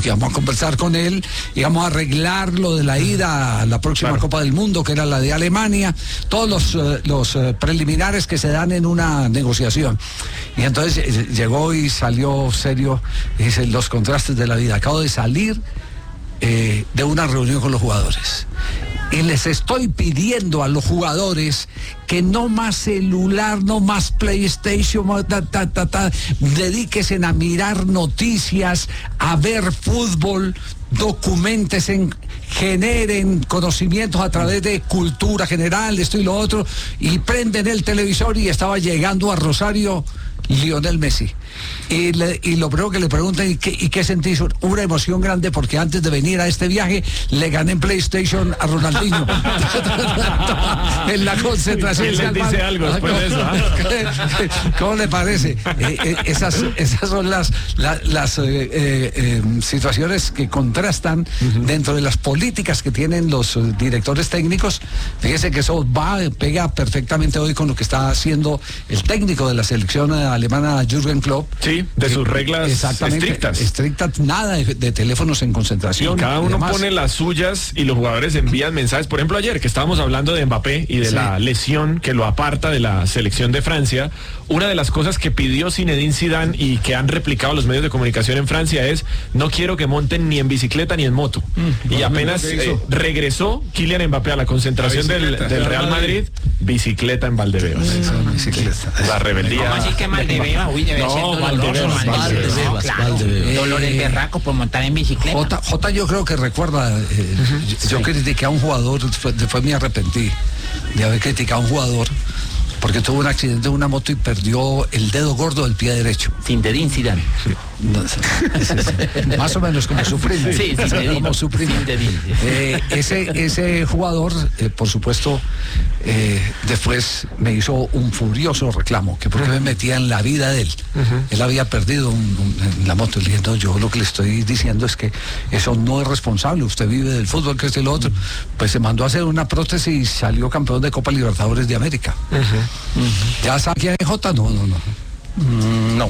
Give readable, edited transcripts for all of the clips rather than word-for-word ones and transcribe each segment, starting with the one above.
porque íbamos a conversar con él, íbamos a arreglar lo de la ida a la próxima Copa del Mundo, que era la de Alemania, todos los preliminares que se dan en una negociación. Y entonces llegó y salió serio, y dice, los contrastes de la vida. Acabo de salir de una reunión con los jugadores y les estoy pidiendo a los jugadores que no más celular, no más PlayStation, dedíquense a mirar noticias, a ver fútbol, documentense, generen conocimientos a través de cultura general, esto y lo otro, y prenden el televisor. Y estaba llegando a Rosario Lionel Messi. Y lo primero que le preguntan, ¿y qué sentís? Una emoción grande, porque antes de venir a este viaje le gané en PlayStation a Ronaldinho en la concentración. ¿Quién le dice algo después de eso? ¿Cómo le parece? Esas son las situaciones que contrastan dentro de las políticas que tienen los directores técnicos. Fíjese que eso pega perfectamente hoy con lo que está haciendo el técnico de la selección alemana, Jürgen Klopp. Sí, de sus reglas estrictas, nada de teléfonos en concentración. Y cada uno pone las suyas y los jugadores envían mensajes. Por ejemplo, ayer que estábamos hablando de Mbappé y de la lesión que lo aparta de la selección de Francia, una de las cosas que pidió Zinedine Zidane y que han replicado los medios de comunicación en Francia es: no quiero que monten ni en bicicleta ni en moto. Y apenas regresó Kylian Mbappé a la concentración del Real Madrid, bicicleta en Valdebebas. La rebeldía. ¿Cómo así que Valdebebas? Uy, debe ser doloroso. Valdebebas. Dolores berracos por montar en bicicleta. Jota, yo creo que recuerda, yo critiqué a un jugador, después me arrepentí de haber criticado a un jugador porque tuvo un accidente en una moto y perdió el dedo gordo del pie derecho. Zinedine Zidane. Más o menos como Supreme. Sí, como Supreme. Ese jugador, por supuesto, después me hizo un furioso reclamo, que porque me metía en la vida de él. Él había perdido en la moto. Y le dije, no, yo lo que le estoy diciendo es que eso no es responsable. Usted vive del fútbol, que es el otro. Pues se mandó a hacer una prótesis y salió campeón de Copa Libertadores de América. ¿Ya sabe quién es Jota? No. No.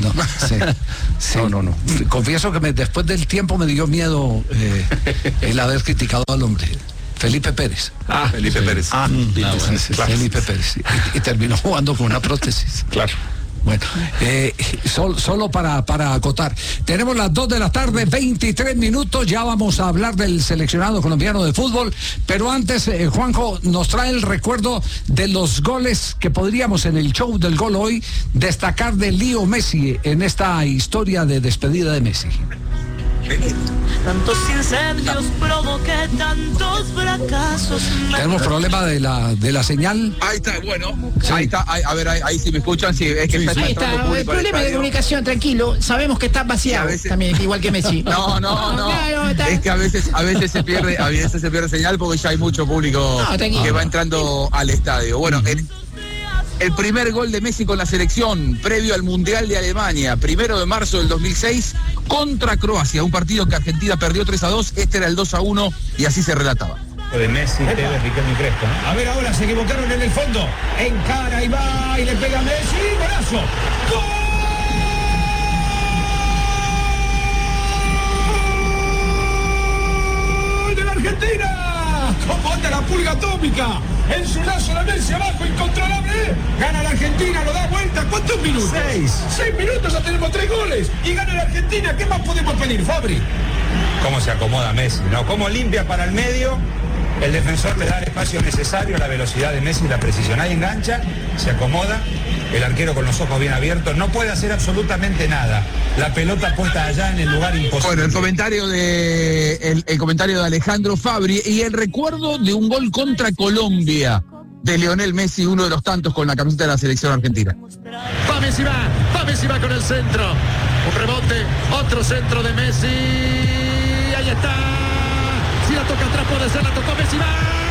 Confieso que después del tiempo me dio miedo el haber criticado al hombre. Felipe Pérez. Felipe Pérez. Felipe Pérez. Y terminó jugando con una prótesis. Claro. Bueno, solo para acotar. Tenemos las 2 de la tarde, 23 minutos. Ya vamos a hablar del seleccionado colombiano de fútbol. Pero antes, Juanjo nos trae el recuerdo de los goles que podríamos en el show del gol hoy destacar de Leo Messi en esta historia de despedida de Messi. Tantos incendios provoqué, tantos fracasos. Tenemos problema de la señal. Ahí está, bueno. Sí. Ahí está, a ver, ahí sí me escuchan. Sí, es que ahí está, el problema de comunicación, tranquilo. Sabemos que está vaciado también, igual que Messi. No. Claro, es que a veces se pierde señal porque ya hay mucho público que va entrando al estadio. Bueno, el primer gol de Messi con la selección previo al Mundial de Alemania, 1 de marzo del 2006, contra Croacia, un partido que Argentina perdió 3-2, este era el 2-1 y así se relataba. De Messi, Tevez, Riquelme y Crespo, ¿no? A ver, ahora se equivocaron en el fondo, encara y va y le pega a Messi, golazo, ¡gol de la Argentina! ¿Cómo anda la pulga atómica? En su lazo la Messi abajo, incontrolable. Gana la Argentina, lo da vuelta. ¿Cuántos minutos? 6 minutos, ya tenemos 3 goles. Y gana la Argentina. ¿Qué más podemos pedir, Fabri? ¿Cómo se acomoda Messi, no? ¿Cómo limpia para el medio? El defensor le da el espacio necesario, la velocidad de Messi, la precisión. Ahí engancha, se acomoda. El arquero con los ojos bien abiertos no puede hacer absolutamente nada. La pelota puesta allá en el lugar imposible. Bueno, el comentario de Alejandro Fabri y el recuerdo de un gol contra Colombia de Lionel Messi, uno de los tantos con la camiseta de la selección argentina. Va Messi va con el centro. Un rebote, otro centro de Messi. Ahí está. Si la toca atrás puede ser, la tocó Messi, va.